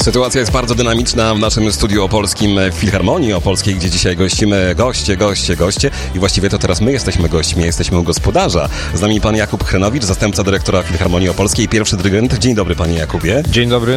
Sytuacja jest bardzo dynamiczna w naszym studiu opolskim w Filharmonii Opolskiej, gdzie dzisiaj gościmy goście i właściwie to teraz my jesteśmy gośćmi, jesteśmy u gospodarza. Z nami pan Jakub Chrenowicz, zastępca dyrektora Filharmonii Opolskiej, pierwszy dyrygent. Dzień dobry, panie Jakubie. Dzień dobry.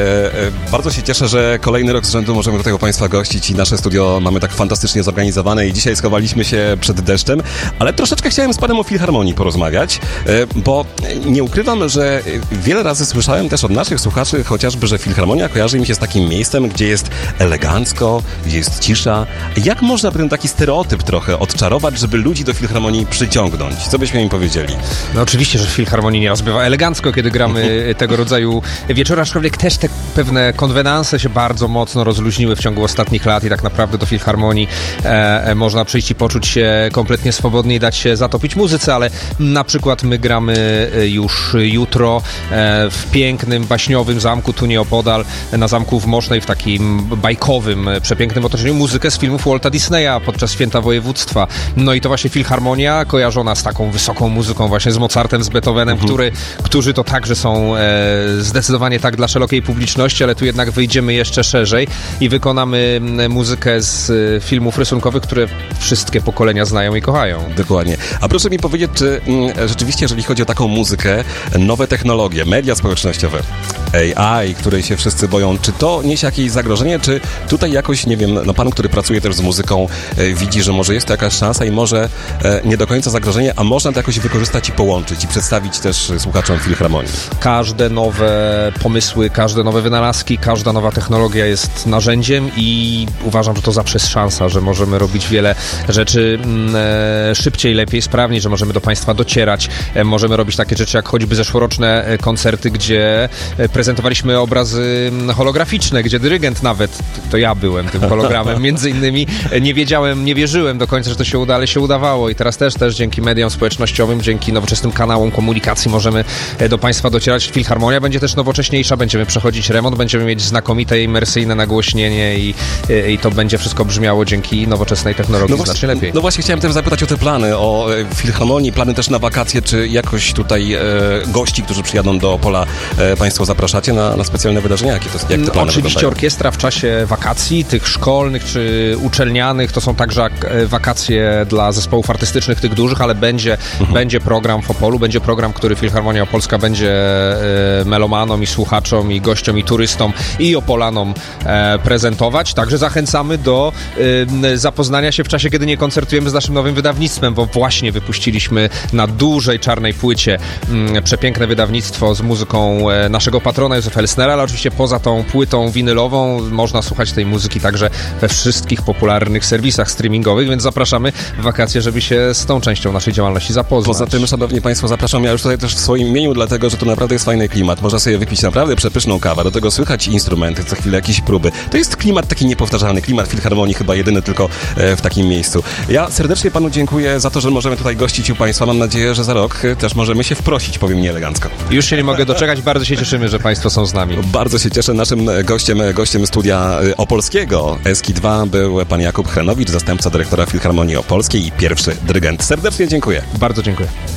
Bardzo się cieszę, że kolejny rok z rzędu możemy tutaj u państwa gościć i nasze studio mamy tak fantastycznie zorganizowane i dzisiaj schowaliśmy się przed deszczem, ale troszeczkę chciałem z panem o Filharmonii porozmawiać, bo nie ukrywam, że wiele razy słyszałem też od naszych słuchaczy chociażby, że Filharmonia kojarzy mi się z takim miejscem, gdzie jest elegancko, gdzie jest cisza. Jak można by ten taki stereotyp trochę odczarować, żeby ludzi do Filharmonii przyciągnąć? Co byśmy im powiedzieli? No oczywiście, że w Filharmonii nieraz bywa elegancko, kiedy gramy tego rodzaju wieczory, aczkolwiek też te pewne konwenanse się bardzo mocno rozluźniły w ciągu ostatnich lat i tak naprawdę do Filharmonii można przyjść i poczuć się kompletnie swobodnie i dać się zatopić muzyce, ale na przykład my gramy już jutro w pięknym, baśniowym zamku tu nieopodal, na zamku w Mosznej, w takim bajkowym, przepięknym otoczeniu, muzykę z filmów Walta Disneya podczas Święta Województwa. No i to właśnie Filharmonia kojarzona z taką wysoką muzyką, właśnie z Mozartem, z Beethovenem, którzy to także są zdecydowanie tak dla szerokiej publiczności, ale tu jednak wyjdziemy jeszcze szerzej i wykonamy muzykę z filmów rysunkowych, które wszystkie pokolenia znają i kochają. Dokładnie. A proszę mi powiedzieć, czy rzeczywiście, jeżeli chodzi o taką muzykę, nowe technologie, media społecznościowe, AI, której się wszyscy boją, czy to niesie jakieś zagrożenie, czy tutaj jakoś, nie wiem, no pan, który pracuje też z muzyką, widzi, że może jest to jakaś szansa i może nie do końca zagrożenie, a można to jakoś wykorzystać i połączyć i przedstawić też słuchaczom Filharmonii? Każde nowe pomysły, każde nowe wynalazki, każda nowa technologia jest narzędziem i uważam, że to zawsze jest szansa, że możemy robić wiele rzeczy szybciej, lepiej, sprawniej, że możemy do państwa docierać, możemy robić takie rzeczy jak choćby zeszłoroczne koncerty, gdzie prezentowaliśmy obrazy holograficzne, gdzie dyrygent nawet, to ja byłem tym hologramem, między innymi nie wierzyłem do końca, że to się uda, ale się udawało i teraz też dzięki mediom społecznościowym, dzięki nowoczesnym kanałom komunikacji możemy do państwa docierać. Filharmonia będzie też nowocześniejsza, będziemy przechodzić remont, będziemy mieć znakomite imersyjne nagłośnienie i to będzie wszystko brzmiało dzięki nowoczesnej technologii znacznie lepiej. No właśnie chciałem też zapytać o te plany, o Filharmonii, plany też na wakacje, czy jakoś tutaj gości, którzy przyjadą do Opola, państwo zapraszacie na specjalne wydarzenia? Jak te plany Oczywiście wyglądają? orkiestra w czasie wakacji, tych szkolnych czy uczelnianych, to są także wakacje dla zespołów artystycznych, tych dużych, ale będzie program w Opolu, będzie program, który Filharmonia Opolska będzie melomanom i słuchaczom i gościom i turystom i Opolanom prezentować. Także zachęcamy do zapoznania się w czasie, kiedy nie koncertujemy, z naszym nowym wydawnictwem, bo właśnie wypuściliśmy na dużej czarnej płycie przepiękne wydawnictwo z muzyką naszego patrona Józefa Elsnera, ale oczywiście poza tą płytą winylową można słuchać tej muzyki także we wszystkich popularnych serwisach streamingowych, więc zapraszamy w wakacje, żeby się z tą częścią naszej działalności zapoznać. Poza tym, szanowni państwo, zapraszam ja już tutaj też w swoim imieniu, dlatego, że to naprawdę jest fajny klimat. Można sobie wypić naprawdę przepyszną kawę, do tego słychać instrumenty, co chwilę jakieś próby. To jest klimat taki niepowtarzalny, klimat Filharmonii, chyba jedyny tylko w takim miejscu. Ja serdecznie panu dziękuję za to, że możemy tutaj gościć u państwa. Mam nadzieję, że za rok też możemy się wprosić, powiem nieelegancko. Już się nie mogę doczekać, bardzo się cieszymy, że państwo są z nami. Bardzo się cieszę. Naszym gościem studia opolskiego Eski 2 był pan Jakub Chrenowicz, zastępca dyrektora Filharmonii Opolskiej i pierwszy dyrygent. Serdecznie dziękuję. Bardzo dziękuję.